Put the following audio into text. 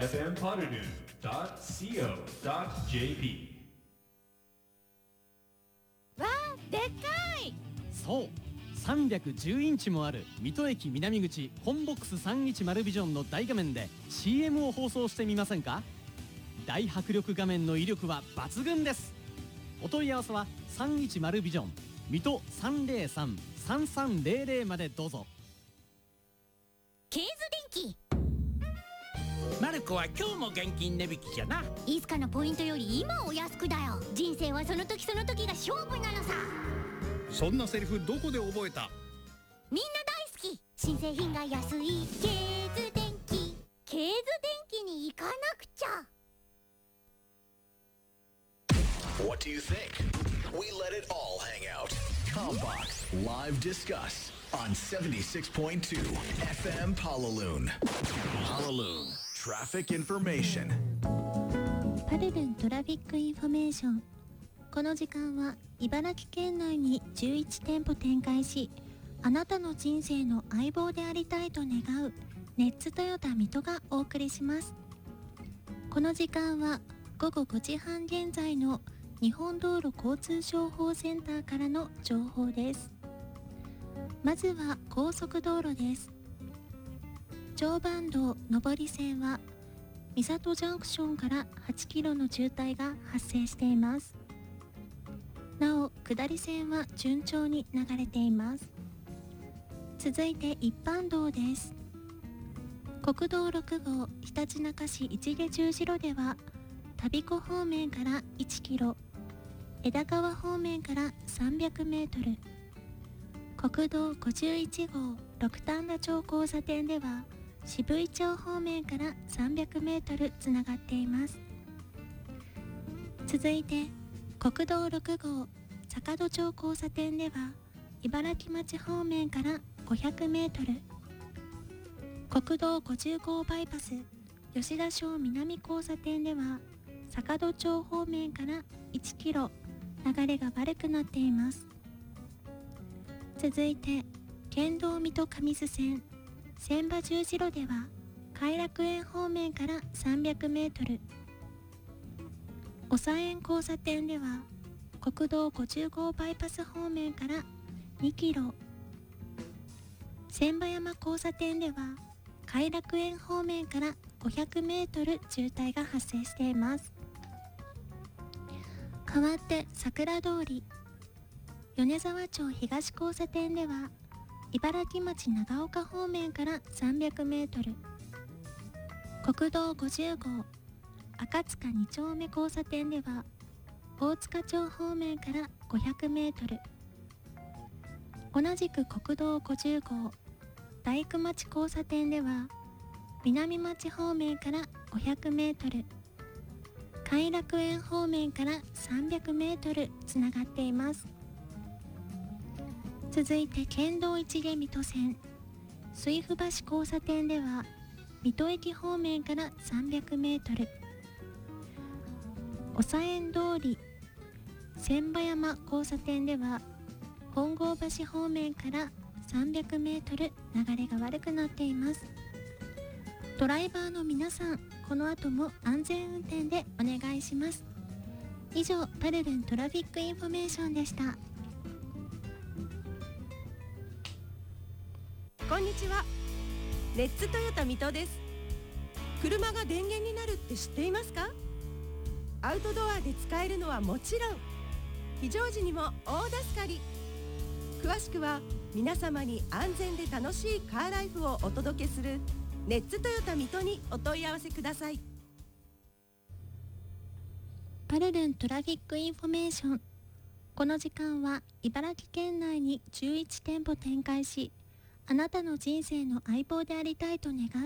fmpoddernoon.co.jp。 わあ、でっかい。 そう310インチもある水戸駅南口本ボックス310ビジョンの大画面で CM を放送してみませんか？大迫力画面の威力は抜群です。お問い合わせは310ビジョン水戸303-3300までどうぞ。 ケーズ電気。 マルコは今日も現金値引きじゃな。 いつかのポイントより今お安くだよ。人生はその時その時が勝負なのさ。 そんなセリフどこで覚えた？ みんな大好き。新製品が安いケーズ電気。ケーズ電気に行かなくちゃ。 What do you think? We let it all hang out. Combox Live Discuss on 76.2 FM Pallaloon. Pallaloon Traffic Information. パルルントラフィックインフォメーション。この時間は茨城県内に11店舗展開し、あなたの人生の相棒でありたいと願うネッツトヨタ水戸がお送りします。この時間は午後5時半現在の日本道路交通情報センターからの情報です。まずは高速道路です。常磐道上り線は三郷ジャンクションから8キロの渋滞が発生しています。なお下り線は順調に流れています。続いて一般道です。国道6号ひたちなか市市毛十字路では田彦方面から1キロ、枝川方面から300メートル、国道51号六反田町交差点では渋井町方面から300メートルつながっています。続いて国道6号坂戸町交差点では茨城町方面から500メートル、国道50号バイパス吉田小南交差点では坂戸町方面から1キロ流れが悪くなっています。続いて県道水戸上津線千葉十字路では偕楽園方面から300メートル、長園交差点では国道50号バイパス方面から2キロ、千葉山交差点では偕楽園方面から500メートル渋滞が発生しています。代わって桜通り米沢町東交差点では茨城町長岡方面から300メートル、国道50号赤塚2丁目交差点では大塚町方面から500メートル、同じく国道50号大工町交差点では南町方面から500メートル、偕楽園方面から300メートルつながっています。続いて県道一毛水戸線水府橋交差点では水戸駅方面から300メートル、長園通り千葉山交差点では本郷橋方面から300メートル流れが悪くなっています。ドライバーの皆さん、この後も安全運転でお願いします。以上、パルルントラフィックインフォメーションでした。 こんにちは。レッツトヨタ水戸です。車が電源になるって知っていますか？アウトドアで使えるのはもちろん、非常時にも大助かり。詳しくは皆様に安全で楽しいカーライフをお届けするレッツトヨタ水戸にお問い合わせください。 パルルントラフィックインフォメーション。この時間は茨城県内に11店舗展開し、あなたの人生の相棒でありたいと願う